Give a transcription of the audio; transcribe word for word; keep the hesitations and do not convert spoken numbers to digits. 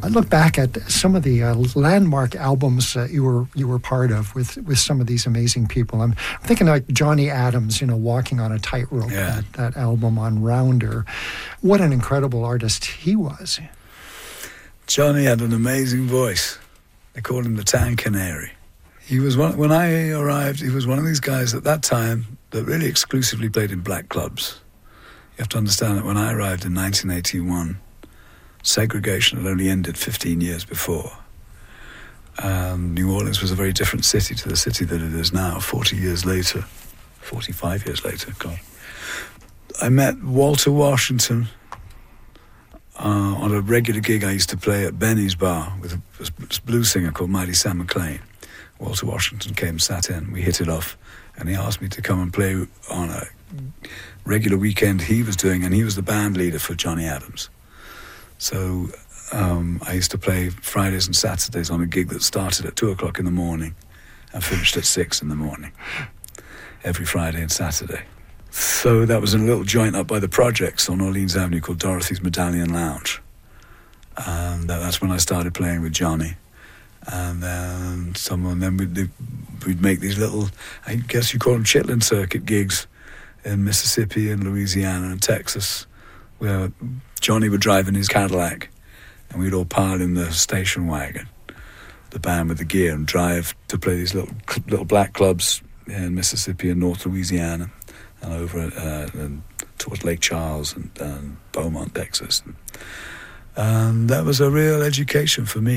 I look back at some of the uh, landmark albums that you were you were part of with, with some of these amazing people. I'm, I'm thinking like Johnny Adams, you know, Walking on a Tightrope, yeah. that, that album on Rounder. What an incredible artist he was. Johnny had an amazing voice. They called him the Town Canary. He was one, when I arrived, he was one of these guys at that time that really exclusively played in black clubs. You have to understand that when I arrived in nineteen eighty-one, segregation had only ended fifteen years before. Um, New Orleans was a very different city to the city that it is now, forty years later, forty-five years later, God. I met Walter Washington uh, on a regular gig I used to play at Benny's Bar with a, a blues singer called Mighty Sam McLean. Walter Washington came, sat in, we hit it off, and he asked me to come and play on a regular weekend he was doing, and he was the band leader for Johnny Adams. So um, I used to play Fridays and Saturdays on a gig that started at two o'clock in the morning and finished at six in the morning, every Friday and Saturday. So that was in a little joint up by the projects on Orleans Avenue called Dorothy's Medallion Lounge. And that's when I started playing with Johnny. And then someone, then we'd, we'd make these little, I guess you call them Chitlin circuit gigs in Mississippi and Louisiana and Texas, where Johnny would drive in his Cadillac and we'd all pile in the station wagon, the band with the gear, and drive to play these little little black clubs in Mississippi and North Louisiana and over uh, and towards Lake Charles and, and Beaumont, Texas. And, and that was a real education for me.